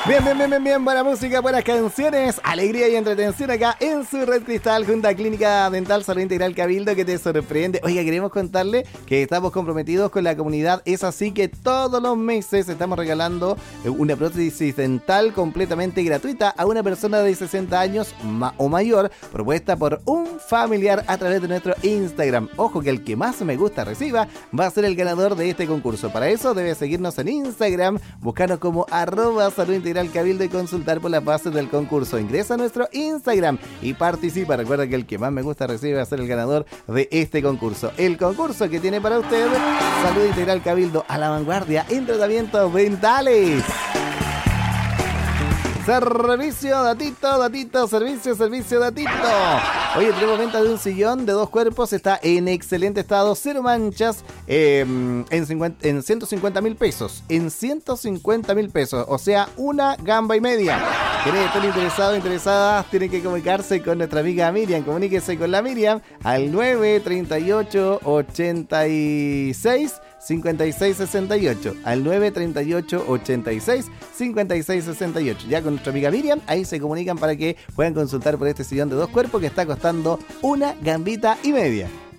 Bien, buena música, buenas canciones, alegría y entretención acá en su Red Cristal junto a Clínica Dental Salud Integral Cabildo, que te sorprende. Oiga, queremos contarle que estamos comprometidos con la comunidad, es así que todos los meses estamos regalando una prótesis dental completamente gratuita a una persona de 60 años o mayor, propuesta por un familiar a través de nuestro Instagram. Ojo que el que más me gusta reciba va a ser el ganador de este concurso. Para eso debe seguirnos en Instagram, buscarnos como @Salud Integral Cabildo y consultar por las bases del concurso. Ingresa a nuestro Instagram y participa. Recuerda que el que más me gusta recibe va a ser el ganador de este concurso. El concurso que tiene para usted Salud Integral Cabildo, a la vanguardia en tratamientos dentales. Servicio datito, servicio datito. Oye, tenemos venta de un sillón de 2 cuerpos, está en excelente estado, cero manchas, en 150.000 pesos. En 150.000 pesos, o sea, una gamba y media. ¿Querés estar interesado, interesadas? Tienen que comunicarse con nuestra amiga Miriam. Comuníquese con la Miriam al 938 86 5668, al 938 86 5668. Ya con nuestra amiga Miriam, ahí se comunican para que puedan consultar por este sillón de 2 cuerpos que está costando una gambita y media.